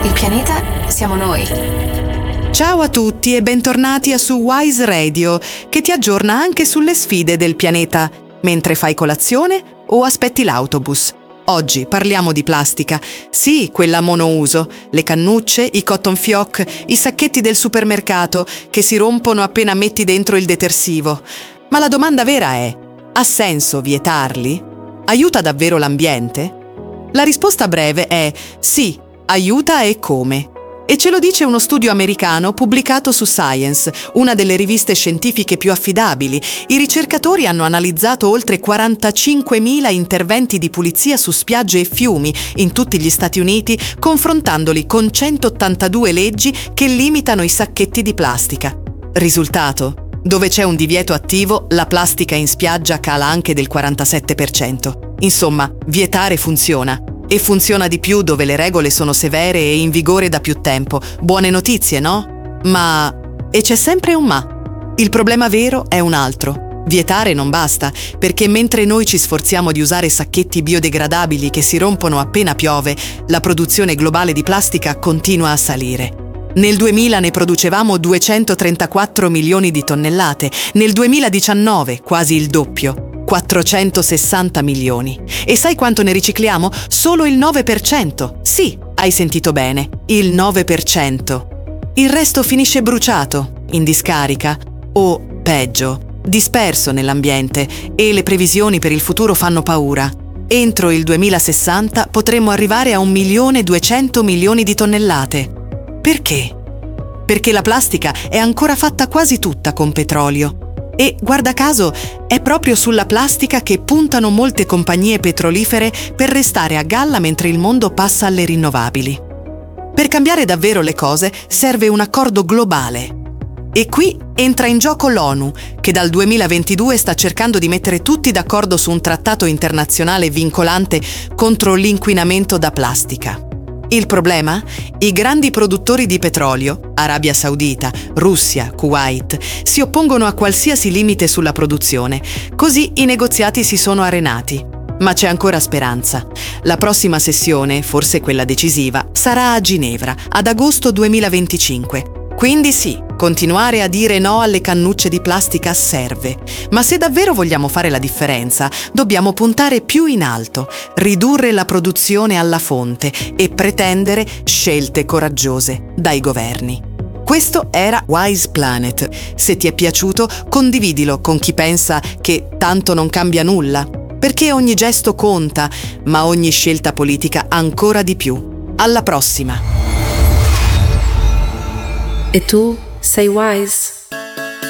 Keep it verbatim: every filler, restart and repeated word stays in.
Il pianeta siamo noi. Ciao a tutti e bentornati a Su Wise Radio, che ti aggiorna anche sulle sfide del pianeta, mentre fai colazione o aspetti l'autobus. Oggi parliamo di plastica. Sì, quella monouso, le cannucce, i cotton fioc, i sacchetti del supermercato che si rompono appena metti dentro il detersivo. Ma la domanda vera è: ha senso vietarli? Aiuta davvero l'ambiente? La risposta breve è sì, aiuta e come. E ce lo dice uno studio americano pubblicato su Science, una delle riviste scientifiche più affidabili. I ricercatori hanno analizzato oltre quarantacinquemila interventi di pulizia su spiagge e fiumi in tutti gli Stati Uniti, confrontandoli con centottantadue leggi che limitano i sacchetti di plastica. Risultato? Dove c'è un divieto attivo, la plastica in spiaggia cala anche del quarantasette per cento. Insomma, vietare funziona. E funziona di più dove le regole sono severe e in vigore da più tempo. Buone notizie, no? Ma... e c'è sempre un ma. Il problema vero è un altro. Vietare non basta, perché mentre noi ci sforziamo di usare sacchetti biodegradabili che si rompono appena piove, la produzione globale di plastica continua a salire. Nel duemila ne producevamo duecentotrentaquattro milioni di tonnellate, nel duemiladiciannove quasi il doppio, quattrocentosessanta milioni. E sai quanto ne ricicliamo? Solo il nove per cento. Sì, hai sentito bene, il nove per cento. Il resto finisce bruciato, in discarica o, peggio, disperso nell'ambiente, e le previsioni per il futuro fanno paura. Entro il duemilasessanta potremmo arrivare a un milione duecento milioni di tonnellate. Perché? Perché la plastica è ancora fatta quasi tutta con petrolio. E, guarda caso, è proprio sulla plastica che puntano molte compagnie petrolifere per restare a galla mentre il mondo passa alle rinnovabili. Per cambiare davvero le cose serve un accordo globale. E qui entra in gioco l'ONU, che dal duemilaventidue sta cercando di mettere tutti d'accordo su un trattato internazionale vincolante contro l'inquinamento da plastica. Il problema? I grandi produttori di petrolio, Arabia Saudita, Russia, Kuwait, si oppongono a qualsiasi limite sulla produzione. Così i negoziati si sono arenati. Ma c'è ancora speranza. La prossima sessione, forse quella decisiva, sarà a Ginevra, ad agosto duemilaventicinque. Quindi sì, continuare a dire no alle cannucce di plastica serve. Ma se davvero vogliamo fare la differenza, dobbiamo puntare più in alto, ridurre la produzione alla fonte e pretendere scelte coraggiose dai governi. Questo era Wise Planet. Se ti è piaciuto, condividilo con chi pensa che tanto non cambia nulla. Perché ogni gesto conta, ma ogni scelta politica ancora di più. Alla prossima! E tu sei wise?